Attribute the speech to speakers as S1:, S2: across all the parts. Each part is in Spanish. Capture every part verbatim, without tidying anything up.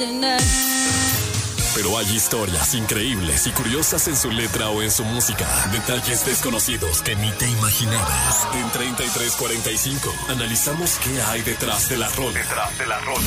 S1: Friday night.
S2: Pero hay historias increíbles y curiosas en su letra o en su música. Detalles desconocidos que ni te imaginabas. En treinta y tres cuarenta y cinco analizamos qué hay detrás de la rola. Detrás de la rola.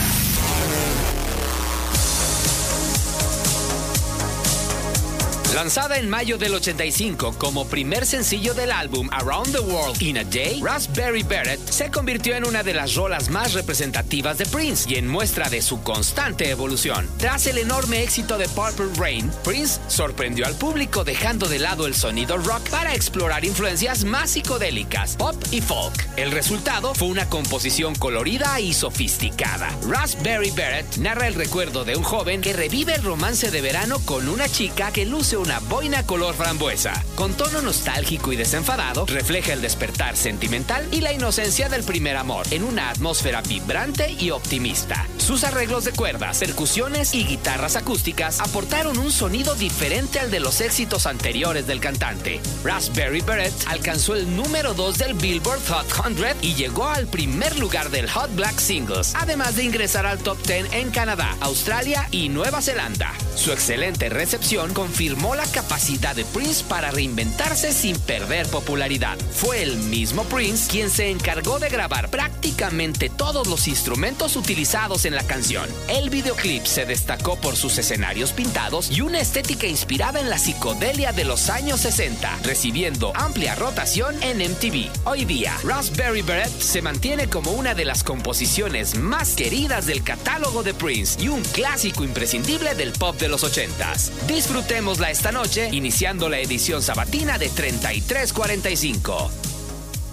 S3: Lanzada en mayo del ochenta y cinco como primer sencillo del álbum Around the World in a Day, Raspberry Beret se convirtió en una de las rolas más representativas de Prince y en muestra de su constante evolución. Tras el enorme éxito de Purple Rain, Prince sorprendió al público dejando de lado el sonido rock para explorar influencias más psicodélicas, pop y folk. El resultado fue una composición colorida y sofisticada. Raspberry Beret narra el recuerdo de un joven que revive el romance de verano con una chica que luce una boina color frambuesa. Con tono nostálgico y desenfadado, refleja el despertar sentimental y la inocencia del primer amor en una atmósfera vibrante y optimista. Sus arreglos de cuerdas, percusiones y guitarras acústicas aportaron un sonido diferente al de los éxitos anteriores del cantante. Raspberry Beret alcanzó el número dos del Billboard Hot cien y llegó al primer lugar del Hot Black Singles, además de ingresar al top diez en Canadá, Australia y Nueva Zelanda. Su excelente recepción confirmó la capacidad de Prince para reinventarse sin perder popularidad. Fue el mismo Prince quien se encargó de grabar prácticamente todos los instrumentos utilizados en la canción. El videoclip se destacó por sus escenarios pintados y una estética inspirada en la psicodelia de los años sesenta, recibiendo amplia rotación en M T V. Hoy día, Raspberry Beret se mantiene como una de las composiciones más queridas del catálogo de Prince y un clásico imprescindible del pop de los ochentas. Disfrutémosla esta noche, iniciando la edición sabatina de treinta y tres cuarenta y cinco.